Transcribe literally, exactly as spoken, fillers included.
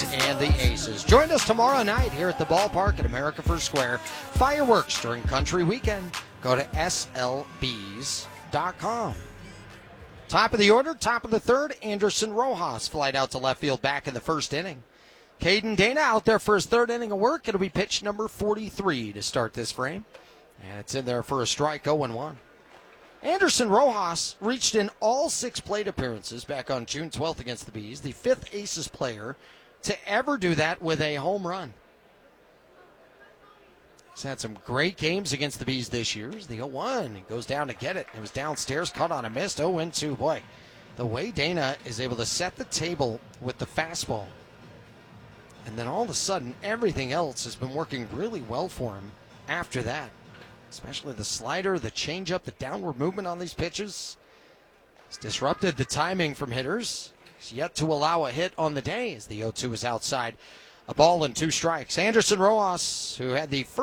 Bees and the Aces. Join us tomorrow night here at the ballpark at America First Square. Fireworks during Country Weekend. Go to S L Bees dot com. Top of the order, top of the third, Anderson Rojas flied out to left field back in the first inning. Caden Dana out there for his third inning of work. It'll be pitch number forty-three to start this frame. And it's in there for a strike, oh and one. Anderson Rojas reached in all six plate appearances back on June twelfth against the Bees, the fifth Aces player to ever do that with a home run. He's had some great games against the Bees this year. He's the oh one. He goes down to get it. It was downstairs, caught on a miss, oh and two. Boy, the way Dana is able to set the table with the fastball. And then all of a sudden, everything else has been working really well for him after that. Especially the slider, the changeup, the downward movement on these pitches. It's disrupted the timing from hitters. He's yet to allow a hit on the day as the oh two is outside. A ball and two strikes. Anderson Rojas, who had the first